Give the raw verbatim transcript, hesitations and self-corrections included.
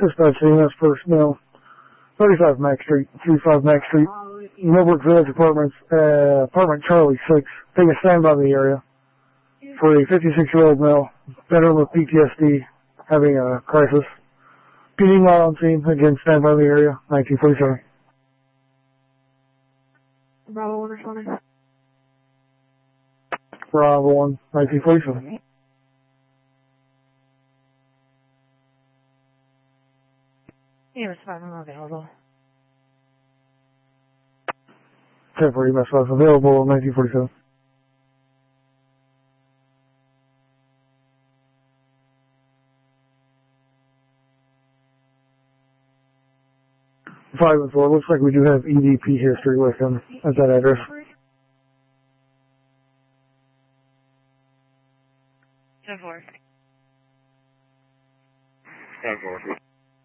Dispatch C M S personnel, thirty-five Mac Street, thirty-five Mac Street, Millbrook Village Apartments, uh, Apartment Charlie six. Take a stand by the area for a fifty-six-year-old male, veteran with P T S D, having a crisis. P D not on scene, again, stand by the area, nineteen forty-seven. Bravo one responding. Bravo one, nineteen forty-seven. Yeah, respond, I'm available. Temporary mess was available, nineteen forty-seven. Five and four, looks like we do have E D P history with him at that address. ten four. ten four.